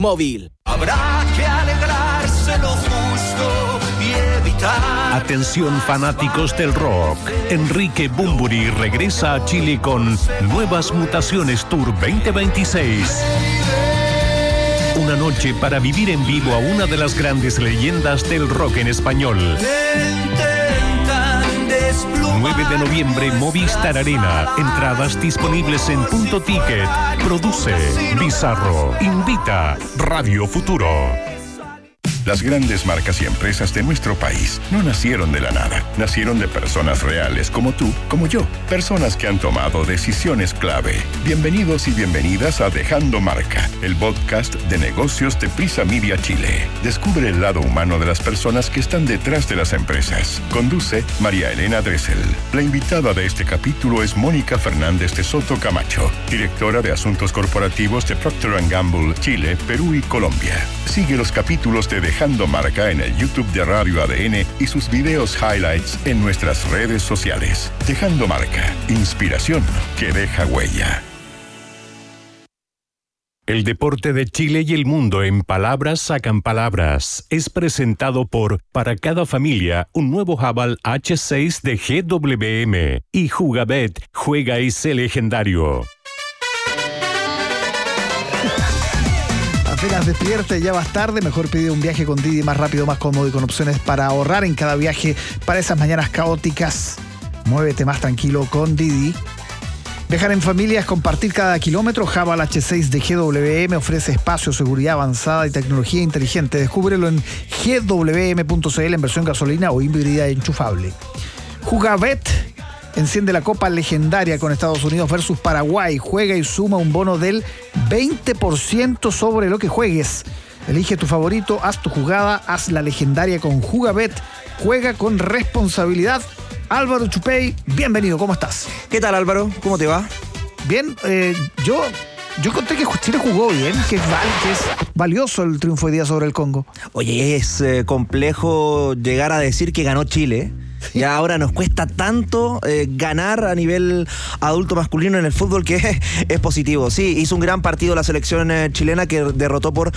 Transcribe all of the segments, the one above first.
Móvil. Habrá que alegrarse lo justo y evitar. Atención fanáticos del rock. Enrique Bunbury regresa a Chile con Nuevas Mutaciones Tour 2026. Una noche para vivir en vivo a una de las grandes leyendas del rock en español. 9 de noviembre, Movistar Arena. Entradas disponibles en Punto Ticket. Produce Bizarro. Invita Radio Futuro. Las grandes marcas y empresas de nuestro país no nacieron de la nada. Nacieron de personas reales como tú, como yo. Personas que han tomado decisiones clave. Bienvenidos y bienvenidas a Dejando Marca, el podcast de negocios de Prisa Media Chile. Descubre el lado humano de las personas que están detrás de las empresas. Conduce María Elena Dressel. La invitada de este capítulo es Mónica Fernández de Soto Camacho, directora de Asuntos Corporativos de Procter & Gamble, Chile, Perú y Colombia. Sigue los capítulos de Dejando Marca en el YouTube de Radio ADN y sus videos highlights en nuestras redes sociales. Dejando Marca, inspiración que deja huella. El deporte de Chile y el mundo en palabras sacan palabras. Es presentado por Para cada familia, un nuevo Haval H6 de GWM. Y Jugabet, juega y sé legendario. Apenas despierte, ya vas tarde, mejor pide un viaje con Didi más rápido, más cómodo y con opciones para ahorrar en cada viaje para esas mañanas caóticas. Muévete más tranquilo con Didi. Viajar en familia es compartir cada kilómetro. Haval H6 de GWM ofrece espacio, seguridad avanzada y tecnología inteligente. Descúbrelo en gwm.cl en versión gasolina o híbrida enchufable. Jugabet enciende la Copa Legendaria con Estados Unidos versus Paraguay. Juega y suma un bono del 20% sobre lo que juegues. Elige tu favorito, haz tu jugada, haz la legendaria con Jugabet. Juega con responsabilidad. Álvaro Chupey, bienvenido, ¿cómo estás? ¿Qué tal, Álvaro? ¿Cómo te va? Bien, yo conté que Chile jugó bien, que es valioso el triunfo hoy día sobre el Congo. Oye, es complejo llegar a decir que ganó Chile. Ya ahora nos cuesta tanto ganar a nivel adulto masculino en el fútbol que es positivo. Sí, hizo un gran partido la selección chilena que derrotó por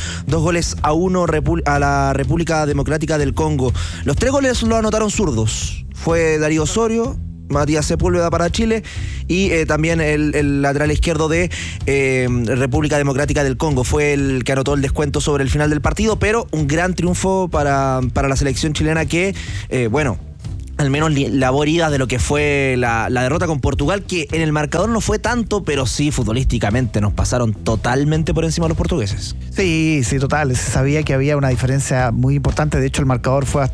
2-1 a la República Democrática del Congo. Los 3 goles lo anotaron zurdos. Fue Darío Osorio, Matías Sepúlveda para Chile y también el lateral izquierdo de República Democrática del Congo fue el que anotó el descuento sobre el final del partido, pero un gran triunfo para la selección chilena que, al menos labor ida de lo que fue la derrota con Portugal, que en el marcador no fue tanto, pero sí futbolísticamente nos pasaron totalmente por encima los portugueses. Sí, total. Se sabía que había una diferencia muy importante. De hecho, el marcador fue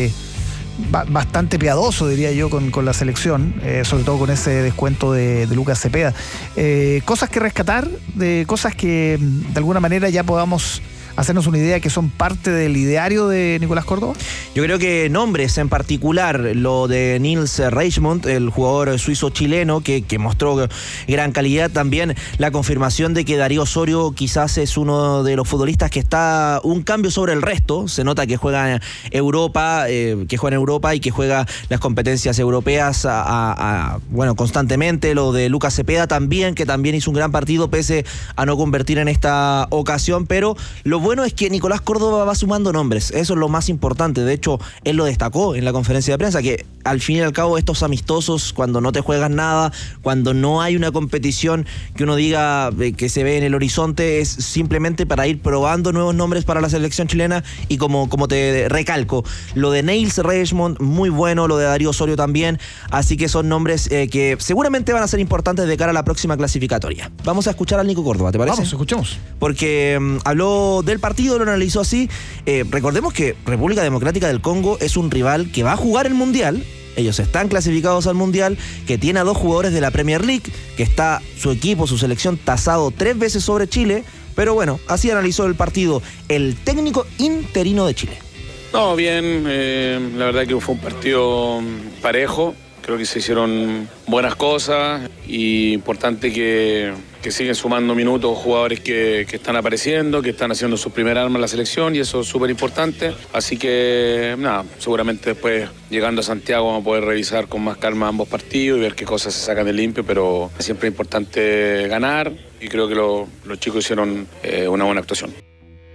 bastante piadoso, diría yo, con la selección, sobre todo con ese descuento de Lucas Cepeda. Cosas que rescatar, de cosas que de alguna manera ya podamos hacernos una idea que son parte del ideario de Nicolás Córdoba. Yo creo que nombres en particular, lo de Nils Reichmuth, el jugador suizo-chileno que mostró gran calidad, también la confirmación de que Darío Osorio quizás es uno de los futbolistas que está un cambio sobre el resto. Se nota que juega en Europa, y que juega las competencias europeas constantemente. Lo de Lucas Cepeda también, que también hizo un gran partido pese a no convertir en esta ocasión, pero lo bueno es que Nicolás Córdoba va sumando nombres, eso es lo más importante. De hecho, él lo destacó en la conferencia de prensa, que al fin y al cabo estos amistosos, cuando no te juegas nada, cuando no hay una competición que uno diga que se ve en el horizonte, es simplemente para ir probando nuevos nombres para la selección chilena. Y como te recalco, lo de Nils Reichmuth, muy bueno, lo de Darío Osorio también, así que son nombres que seguramente van a ser importantes de cara a la próxima clasificatoria. Vamos a escuchar al Nico Córdoba, ¿te parece? Vamos, escuchemos. Porque habló del partido, lo analizó así. Recordemos que República Democrática del Congo es un rival que va a jugar el Mundial. Ellos están clasificados al Mundial, que tiene a 2 jugadores de la Premier League, que está su equipo, su selección tasado 3 veces sobre Chile. Pero bueno, así analizó el partido el técnico interino de Chile. No, bien, la verdad que fue un partido parejo. Creo que se hicieron buenas cosas y importante que siguen sumando minutos jugadores que están apareciendo, que están haciendo su primer arma en la selección, y eso es súper importante. Así que nada, seguramente después llegando a Santiago vamos a poder revisar con más calma ambos partidos y ver qué cosas se sacan de limpio, pero siempre es importante ganar y creo que los chicos hicieron una buena actuación.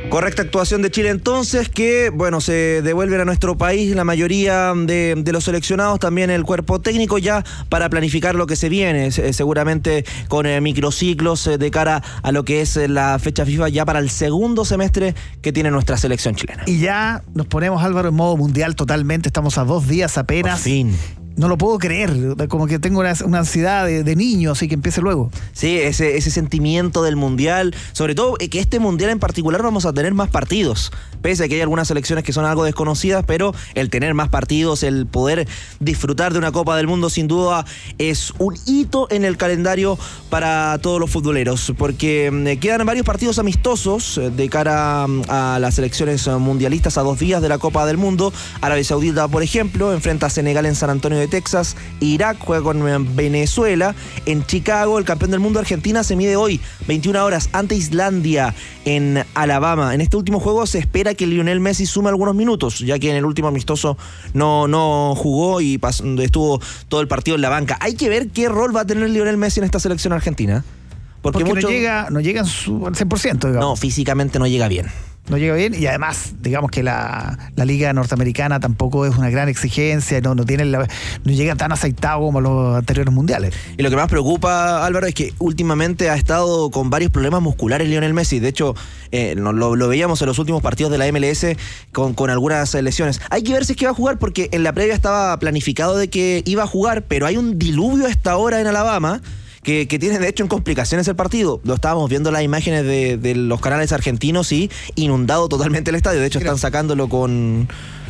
Correcta actuación de Chile entonces, que bueno, se devuelven a nuestro país la mayoría de los seleccionados, también el cuerpo técnico, ya para planificar lo que se viene, seguramente con microciclos de cara a lo que es la fecha FIFA ya para el segundo semestre que tiene nuestra selección chilena. Y ya nos ponemos, Álvaro, en modo mundial totalmente, estamos a 2 días apenas. Por fin. No lo puedo creer, como que tengo una ansiedad de niño, así que empiece luego. Sí, ese sentimiento del mundial, sobre todo que este mundial en particular vamos a tener más partidos, pese a que hay algunas selecciones que son algo desconocidas, pero el tener más partidos, el poder disfrutar de una Copa del Mundo sin duda es un hito en el calendario para todos los futboleros, porque quedan varios partidos amistosos de cara a las selecciones mundialistas a 2 días de la Copa del Mundo. Arabia Saudita, por ejemplo, enfrenta a Senegal en San Antonio de Texas. Irak juega con Venezuela en Chicago. El campeón del mundo Argentina se mide hoy 21 horas ante Islandia en Alabama. En este último juego se espera que Lionel Messi sume algunos minutos, ya que en el último amistoso no jugó y estuvo todo el partido en la banca. Hay que ver qué rol va a tener Lionel Messi en esta selección argentina, porque no llega al 100%, digamos. No, físicamente no llega bien. No llega bien, y además, digamos que la liga norteamericana tampoco es una gran exigencia, no llega tan aceitado como los anteriores mundiales. Y lo que más preocupa, Álvaro, es que últimamente ha estado con varios problemas musculares Lionel Messi. De hecho, lo veíamos en los últimos partidos de la MLS con algunas lesiones. Hay que ver si es que va a jugar, porque en la previa estaba planificado de que iba a jugar, pero hay un diluvio a esta hora en Alabama que tiene de hecho en complicaciones el partido. Lo estábamos viendo las imágenes de los canales argentinos y inundado totalmente el estadio. De hecho están sacándolo con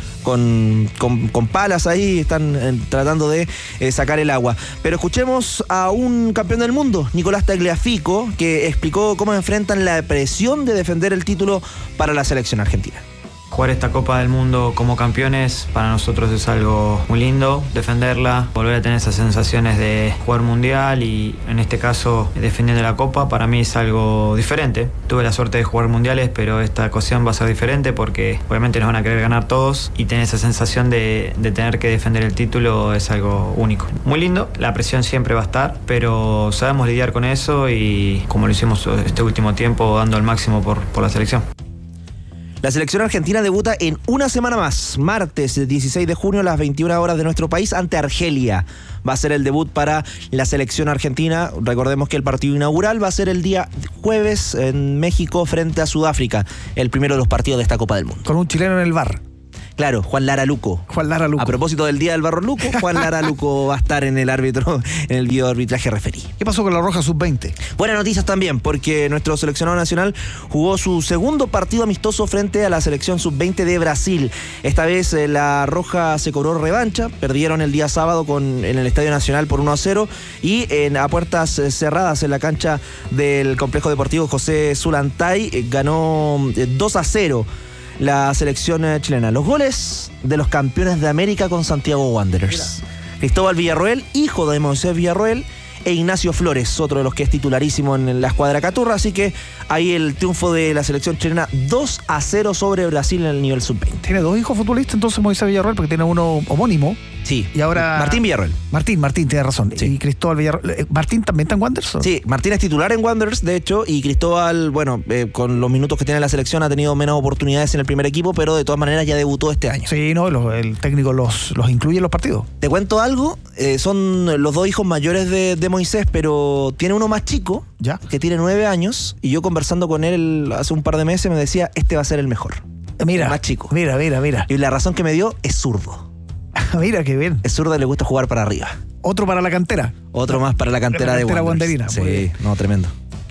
palas ahí, están tratando de sacar el agua. Pero escuchemos a un campeón del mundo, Nicolás Tagliafico, que explicó cómo enfrentan la presión de defender el título para la selección argentina. Jugar esta Copa del Mundo como campeones para nosotros es algo muy lindo, defenderla, volver a tener esas sensaciones de jugar mundial y en este caso defendiendo la Copa para mí es algo diferente. Tuve la suerte de jugar mundiales, pero esta ocasión va a ser diferente porque obviamente nos van a querer ganar todos y tener esa sensación de tener que defender el título es algo único. Muy lindo, la presión siempre va a estar, pero sabemos lidiar con eso y como lo hicimos este último tiempo dando el máximo por la selección. La selección argentina debuta en una semana más, martes 16 de junio a las 21 horas de nuestro país ante Argelia. Va a ser el debut para la selección argentina. Recordemos que el partido inaugural va a ser el día jueves en México frente a Sudáfrica, el primero de los partidos de esta Copa del Mundo. Con un chileno en el bar. Claro, Juan Lara Luco. A propósito del Día del Barro Luco, Juan Lara Luco va a estar en el video arbitraje referí. ¿Qué pasó con la Roja Sub-20? Buenas noticias también, porque nuestro seleccionado nacional jugó su segundo partido amistoso frente a la selección Sub-20 de Brasil. Esta vez la Roja se cobró revancha, perdieron el día sábado en el Estadio Nacional por 1-0 y a puertas cerradas en la cancha del Complejo Deportivo José Zulantay ganó 2-0. La selección chilena. Los goles de los campeones de América con Santiago Wanderers. Cristóbal Villarroel, hijo de Moisés Villarroel, e Ignacio Flores, otro de los que es titularísimo en la escuadra Caturra. Así que ahí el triunfo de la selección chilena 2-0 sobre Brasil en el nivel sub-20. Tiene 2 hijos futbolistas entonces Moisés Villarroel, porque tiene uno homónimo. Sí. Y ahora Martín Villarroel. Martín, tiene razón. Sí. Y Cristóbal Villarroel. ¿Martín también está en Wanderers? Sí, Martín es titular en Wanderers, de hecho, y Cristóbal, con los minutos que tiene la selección ha tenido menos oportunidades en el primer equipo, pero de todas maneras ya debutó este año. Sí, el técnico los incluye en los partidos. Te cuento algo, son los 2 hijos mayores de Moisés, pero tiene uno más chico, ¿ya? Que tiene 9 años, y yo conversando con él hace un par de meses me decía, este va a ser el mejor. Mira, el más chico. Mira. Y la razón que me dio es zurdo. Mira, qué bien. Es zurdo y le gusta jugar para arriba. Otro para la cantera. Otro más para la cantera de Wanderina. Sí, tremendo.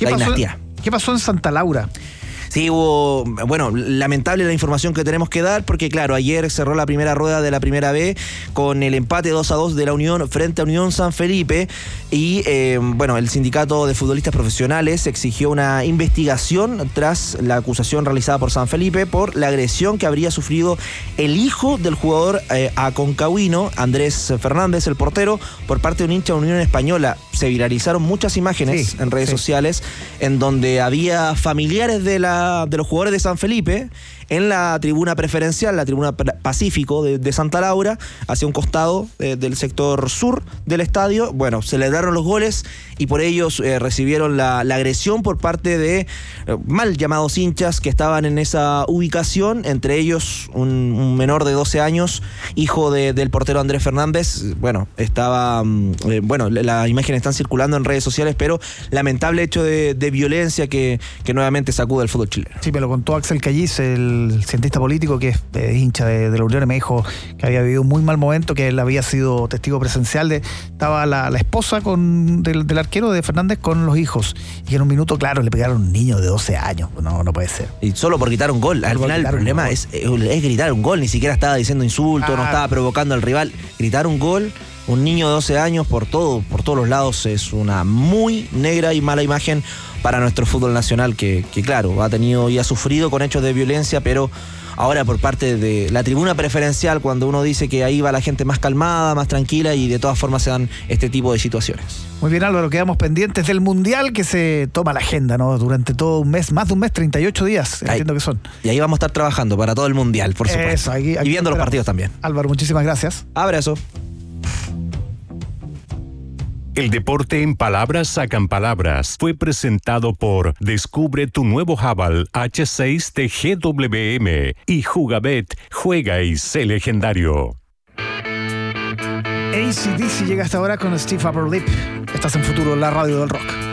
¿Qué pasó en Santa Laura? Sí, hubo, lamentable la información que tenemos que dar, porque claro, ayer cerró la primera rueda de la primera B con el empate 2-2 de la Unión frente a Unión San Felipe y el sindicato de futbolistas profesionales exigió una investigación tras la acusación realizada por San Felipe por la agresión que habría sufrido el hijo del jugador aconcagüino, Andrés Fernández, el portero, por parte de un hincha de Unión Española. se viralizaron muchas imágenes en redes sociales en donde había familiares de los jugadores de San Felipe en la tribuna preferencial, la tribuna Pacífico de Santa Laura, hacia un costado del sector sur del estadio. Bueno, celebraron los goles y por ellos recibieron la agresión por parte de mal llamados hinchas que estaban en esa ubicación, entre ellos un menor de 12 años, hijo del portero Andrés Fernández. Bueno, las imágenes están circulando en redes sociales, pero lamentable hecho de violencia que nuevamente sacude el fútbol chileno. Sí, me lo contó Axel Callis, el cientista político que es hincha de la Unión, y me dijo que había vivido un muy mal momento, que él había sido testigo presencial estaba la esposa del arquero de Fernández con los hijos, y que en un minuto, claro, le pegaron a un niño de 12 años. No puede ser. Y solo por gritar un gol. Al final el problema es gritar un gol, ni siquiera estaba diciendo insultos, no estaba provocando al rival. Gritar un gol, un niño de 12 años por todos los lados, es una muy negra y mala imagen para nuestro fútbol nacional que claro, ha tenido y ha sufrido con hechos de violencia, pero ahora por parte de la tribuna preferencial, cuando uno dice que ahí va la gente más calmada, más tranquila, y de todas formas se dan este tipo de situaciones. Muy bien, Álvaro, quedamos pendientes del Mundial que se toma la agenda, ¿no? Durante todo un mes, más de un mes, 38 días, entiendo que son. Y ahí vamos a estar trabajando para todo el Mundial, por supuesto. Eso, aquí y viendo los partidos también. Álvaro, muchísimas gracias. Abrazo. El deporte en palabras sacan palabras fue presentado por Descubre tu nuevo Haval H6 de GWM y Jugabet, juega y sé legendario. AC/DC llega hasta ahora con Steve Upper Lip. Estás en Futuro, la radio del rock.